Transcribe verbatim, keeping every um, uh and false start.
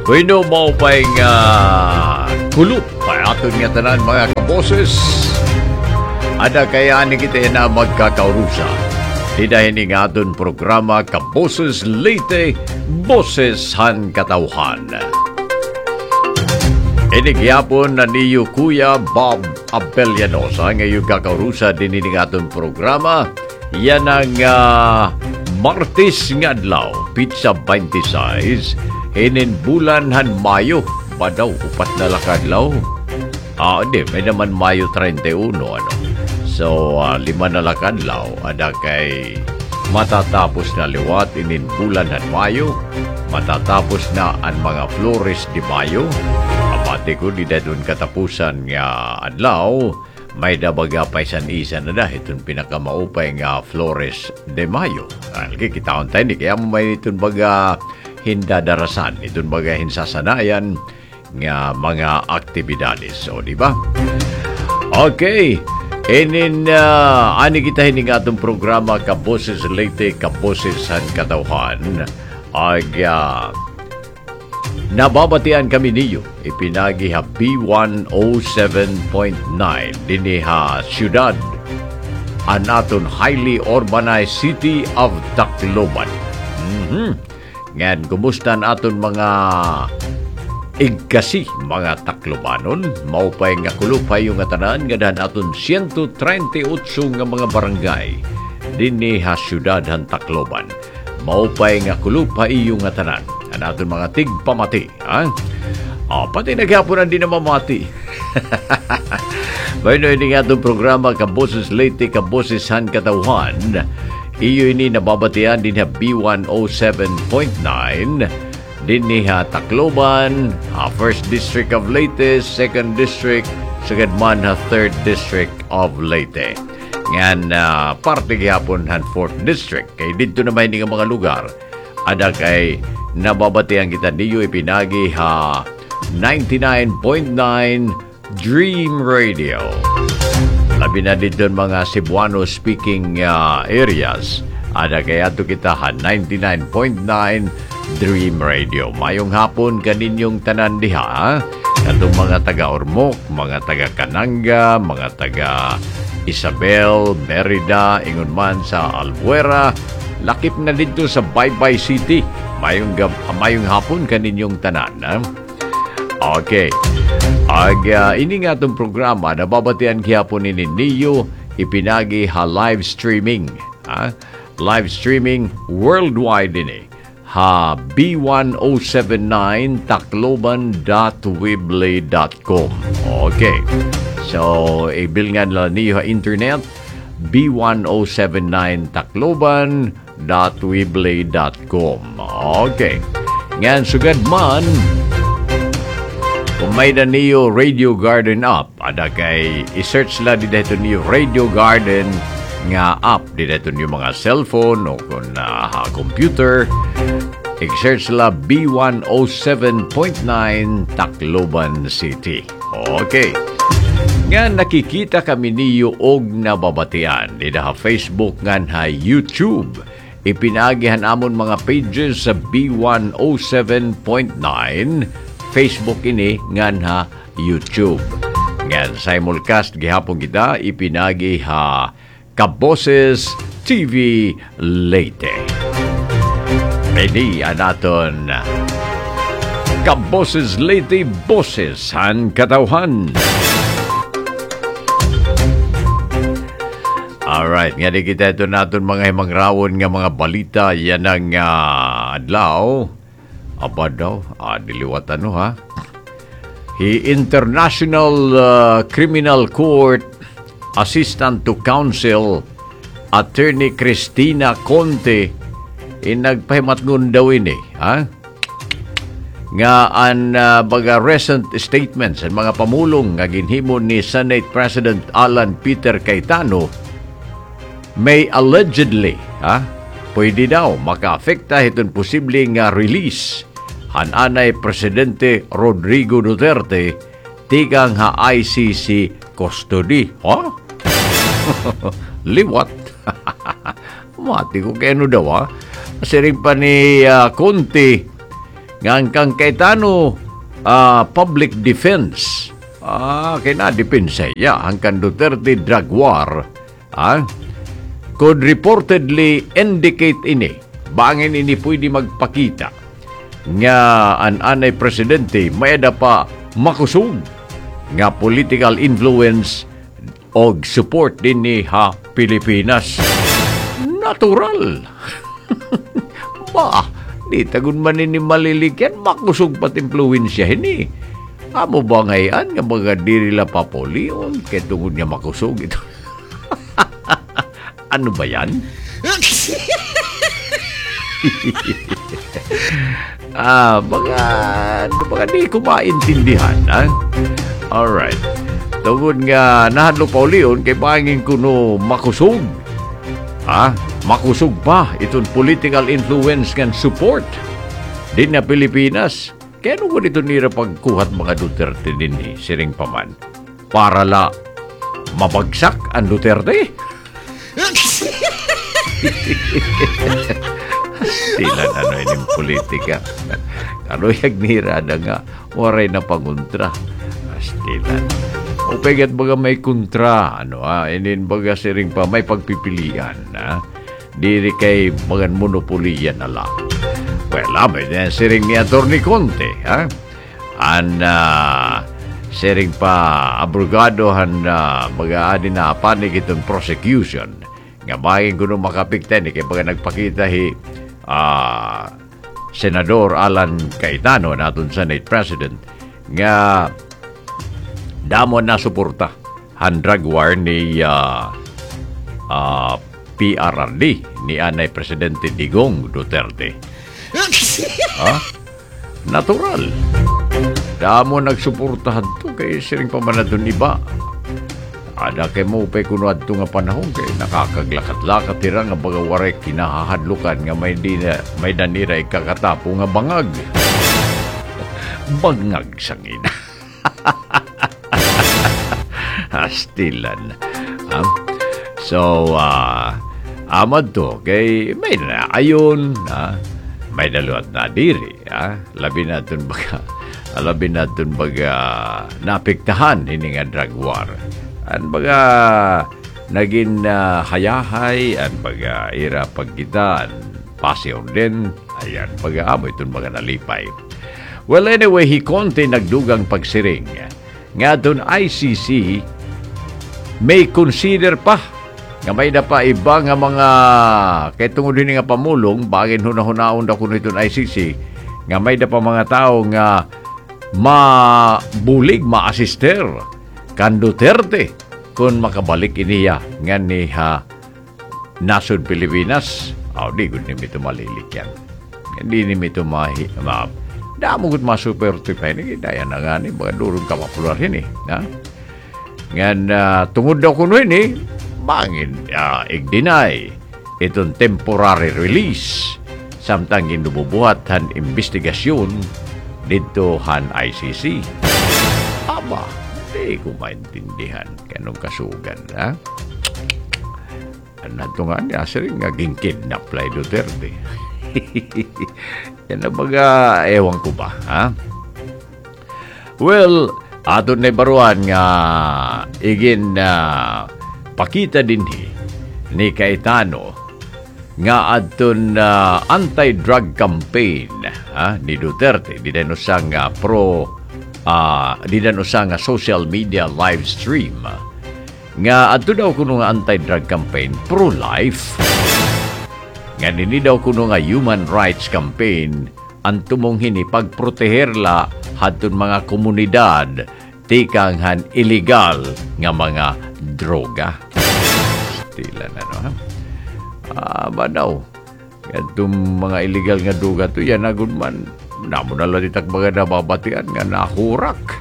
Bueno, mo pa'y nga kulop pa aton nga tanan mga kaboses. Ada kaya ni kita na magkakaurusa. Dahil ni nga aton programa Kaboses Leyte, Boses Han Katauhan. Inigyapon na niyo Kuya Bob Abellanosa ngayon kakaurusa din ni nga aton programa. Yan ang uh, Martes nga adlaw, Pizza twenty-six. Inin bulan han Mayo, ba daw, upat na lakadlaw? Ah, hindi, may naman Mayo thirty-one, ano? So, uh, lima na lakadlaw, ada kay matatapos na liwat, inin bulan han Mayo, matatapos na ang mga Flores de Mayo. Apati ko, di na doon katapusan nga adlaw, may dabaga paisan-isan na dahil itong pinakamaupay nga Flores de Mayo. Algi, kita tayo, hindi kaya may itong baga hindadarasan, itong baga hinsasanayan nga mga aktibidades. So, di ba? Okay. Inin, uh, ani kita hining atong programa Kaboses Leyte, Kaboses Han Katauhan. Ay, uh, nababatian kami niyo. Ipinagi ha B one oh seven point nine. Dini ha siyudad. An aton highly urbanized city of Tacloban. Mm-hmm. Ngayon, kumusta ang aton mga igkasi, mga Taclobanon? Maupay nga kulupay yung atanan, nga dahan aton one thirty-eight nga mga barangay. Dini ha siyudad han Tacloban. Maupay nga kulupay yung atanan. Ang aton mga tigpamati. Ha? Oh, pati naghapunan din na mamati. Bueno, ini nga itong programa Kaboses Leyte, Kaboses Han Katauhan. Iyo ini nababatian din ha B one oh seven point nine. Din ni ha Tacloban, ha First District of Leyte, Second District, sagad man ha Third District of Leyte. Ngan uh, parte gihapon han Fourth District. Kay dito naman nga mga lugar. Ada kay nababatian kita niyo ipinagi ha ninety-nine point nine Dream Radio. Labi na dito mga Cebuano speaking uh, areas. Ada kaya to kita ha ninety-nine point nine Dream Radio. Mayong hapon kaninyong tanan diha. Katong mga taga Ormoc, mga taga Cananga, mga taga Isabel, Merida, ingon man sa Albuera. Lakip na dito sa Baybay City. Mayong, mayong hapon kaninyong tanan. Ha? Okay. Ag uh, ini nga itong programa nababatian kihapon ni Niyo ipinagi ha live streaming. Ha? Live streaming worldwide ini. Ha B one oh seven nine tacloban dot weebly dot com. Okay. So, ibilngan lang niyo ha internet B one oh seven nine tacloban dot weebly dot com. Okay. Ngan sugad man kung may na niyo Radio Garden app, ada kay i-search la di dito niyo Radio Garden nga app. Di dito niyo mga cellphone o kung uh, computer. I-search la B one oh seven point nine Tacloban City. Okay. Nga nakikita kami niyo og nababatian. Di na ha Facebook nga ha YouTube. Ipinagihan amon mga pages sa B one oh seven point nine Facebook ini ngan ha YouTube. Ngan simulcast gihapon kita ipinagi ha Kaboses T V Leyte. Pwede anaton Kaboses Leyte, Boses Han Katauhan. Alright, nga di kita ito natin mga himangrawon nga mga balita yan ang uh, adlaw. Apa daw? Ah, diliwat ano ha? He International uh, Criminal Court Assistant to Counsel Attorney Cristina Conte in nagpahimatngon daw ini, ha? Nga an uh, baga recent statements ang mga pamulong nga ginhimo ni Senate President Alan Peter Cayetano may allegedly, ha? Pwede daw maka-afekta itong posible nga release hananay Presidente Rodrigo Duterte tigang ha I C C custody. Ha? Liwat. Mati ko kaya daw ha. Kasi rin pa ni uh, Conte nga ang kang Cayetano uh, public defense ah kina-depensa ya ang kan Duterte drug war ah could reportedly indicate ini bangin ini pwede magpakita nga an anay presidente mayada pa makusog nga political influence og support din ni ha Pilipinas. Natural. Ba, di tagun man ni maliligyan, makusog pati influensya hini. Amo ba ngayon nga mga diri la papolion, kaya tungod niya makusog ito. Ano ba yan? ah, mga, mga di ko maintindihan, ha? Alright. Tungod nga nahadlo pa ulion kay bangin ko no makusog. Ha? Makusog pa itong political influence kan support din na Pilipinas. Kaya nung ito nira pagkuhat mga Duterte din ni siring paman para la mabagsak ang Duterte. Stilan ano yung politika. Ano yung nira na nga waray na panguntra. Stilan. O pegat baga may kontra, ano ha, inin baga siring pa may pagpipilian, ha, diri kay bagan monopoliyan na lang. Well, abay na siring ni Atty. Conte, ha, an uh, siring pa abrogado han uh, baga adin na panig itong prosecution, nga bagay kuno makapikta ni kay baga nagpakita hi uh, Senador Alan Cayetano naton Senate President, nga damo na suporta ang drug war ni uh, uh, P R R D ni anay Presidente Digong Duterte. Ha? Natural. Damo nagsuportahan to kay siring pamanadon iba. Ada kay mo pa kuno adto nga panahon kay nakakaglakat-lakat tira nga baga waray kinahahadlukan nga may di na, may danira ikakatapo nga bangag. Bangag sangin. Astilan. Um, so, uh, amad to, kay may na ayon, uh, may daluat na diri, uh, labi natin baga, labi natin baga napiktahan ini nga drug war. An baga, naging uh, hayahay, an baga ira pagkitaan, pasyon din, ayan, baga amo itong baga nalipay. Well, anyway, hi Conte nagdugang pagsiring. Nga doon I C C may consider pa nga may na pa iba nga mga kay tungod din nga pamulong bagin hunahunahon daw kuno itong I C C nga may na pa mga tao nga mabulig ma-assister kan Duterte kung makabalik iniya nga ni ha nasod Pilipinas. Oh, di gud nimi ito malilik yan. Hindi nimi ito mahi ma damo gud ma-supertify ni daya na nga ni mga durong kamapular ini, ha? Ngan uh, tungod daw kuno ini bangin uh, igdinay itong temporary release samtang ginububuhat han investigasyon dito han I C C. Aba, di ko maintindihan kanong kasugan, ha? Ano ito nga niya, siring nga gingkidnap lay Duterte. Yan na baga, ewan ko ba, ha? Well, ato na baruan nga igin na uh, pakita din hi ni Cayetano nga aton uh, anti-drug campaign ha, ni Duterte di dano sang uh, pro uh, di dano sang uh, social media live stream nga ato daw kuno nga anti-drug campaign pro-life nga nini daw kuno nga human rights campaign ang tumong hini pagproteherla hadton mga komunidad tikanghan illegal nga mga droga. Tila na no ha. Ah, ba daw. Itong mga illegal nga droga to yan agud man namo na lang itak mga nababatian nga nahurak.